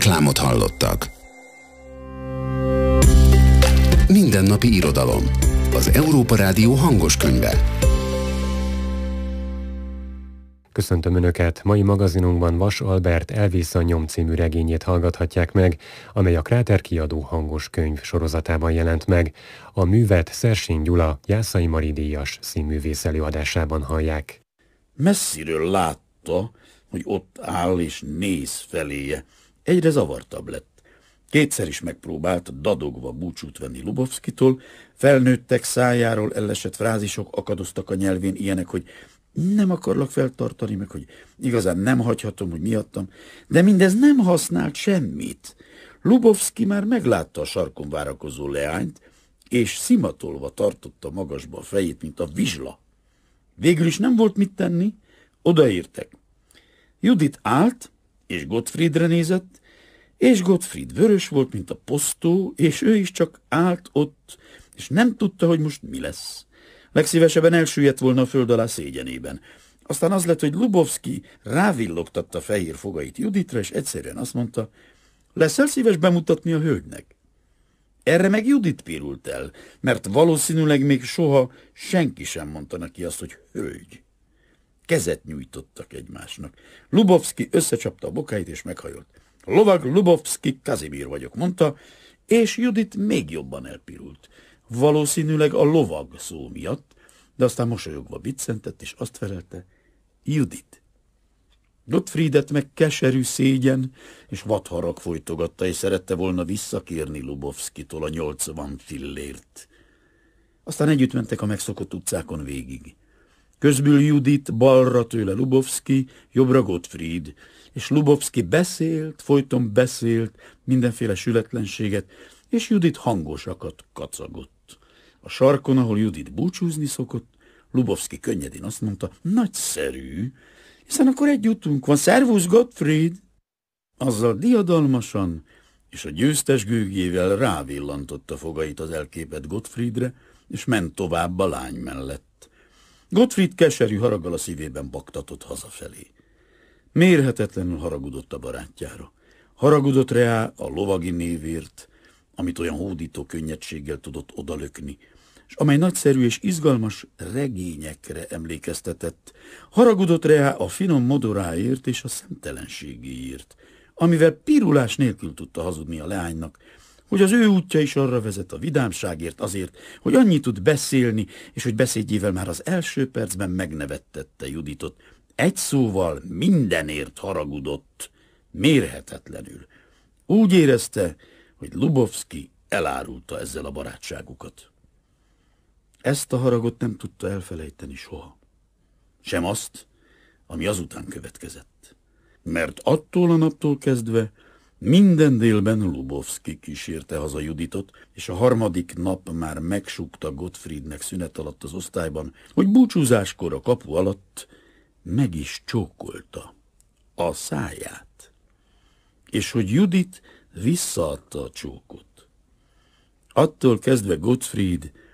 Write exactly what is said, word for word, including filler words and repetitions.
Reklámot hallottak. Mindennapi irodalom. Az Európa Rádió hangos könyve. Köszöntöm Önöket! Mai magazinunkban Vas Albert Elvész a nyom című regényét hallgathatják meg, amely a Kráter kiadó hangos könyv sorozatában jelent meg. A művet Szersény Gyula Jászai Mari díjas színművész előadásában hallják. Messziről látta, hogy ott áll és néz feléje. Egyre zavartabb lett. Kétszer is megpróbált dadogva búcsút venni Lubovszkitól, felnőttek szájáról ellesett frázisok akadoztak a nyelvén, ilyenek, hogy nem akarlak feltartani, meg hogy igazán nem hagyhatom, hogy miattam, de mindez nem használt semmit. Lubovszki már meglátta a sarkon várakozó leányt, és szimatolva tartotta magasba a fejét, mint a vizsla. Végül is nem volt mit tenni, odaértek. Judit állt, és Gottfriedre nézett, és Gottfried vörös volt, mint a posztó, és ő is csak állt ott, és nem tudta, hogy most mi lesz. Legszívesebben elsüllyedt volna a föld alá szégyenében. Aztán az lett, hogy Lubovszki rávillogtatta fehér fogait Juditra, és egyszerűen azt mondta, leszel szíves bemutatni a hölgynek? Erre meg Judit pirult el, mert valószínűleg még soha senki sem mondta neki azt, hogy hölgy. Kezet nyújtottak egymásnak. Lubovszki összecsapta a bokáit, és meghajolt. Lovag Lubovszki Kazimír vagyok, mondta, és Judit még jobban elpirult. Valószínűleg a lovag szó miatt, de aztán mosolyogva biccentett, és azt felelte, Judit. Gottfriedet meg keserű szégyen és vadharag folytogatta, és szerette volna visszakérni Lubovszkitól a nyolcvan fillért. Aztán együtt mentek a megszokott utcákon végig. Közbül Judit, balra tőle Lubovszki, jobbra Gottfried, és Lubovszki beszélt, folyton beszélt, mindenféle sületlenséget, és Judit hangosakat kacagott. A sarkon, ahol Judit búcsúzni szokott, Lubovszki könnyedén azt mondta, nagyszerű, hiszen akkor egy utunk van, szervusz Gottfried! Azzal diadalmasan és a győztes gőgjével rávillantotta fogait az elképett Gottfriedre, és ment tovább a lány mellett. Gottfried keserű haraggal a szívében baktatott hazafelé. Mérhetetlenül haragudott a barátjára. Haragudott rá a lovagi névért, amit olyan hódító könnyedséggel tudott odalökni, és amely nagyszerű és izgalmas regényekre emlékeztetett. Haragudott rá a finom modoráért és a szemtelenségéért, amivel pirulás nélkül tudta hazudni a leánynak, hogy az ő útja is arra vezet a vidámságért, azért, hogy annyit tud beszélni, és hogy beszédjével már az első percben megnevettette Juditot. Egy szóval mindenért haragudott, mérhetetlenül. Úgy érezte, hogy Lubovszki elárulta ezzel a barátságukat. Ezt a haragot nem tudta elfelejteni soha. Sem azt, ami azután következett. Mert attól a naptól kezdve minden délben Lubovszki kísérte haza Juditot, és a harmadik nap már megsúgta Gottfriednek szünet alatt az osztályban, hogy búcsúzáskor a kapu alatt meg is csókolta a száját, és hogy Judit visszaadta a csókot. Attól kezdve Gottfried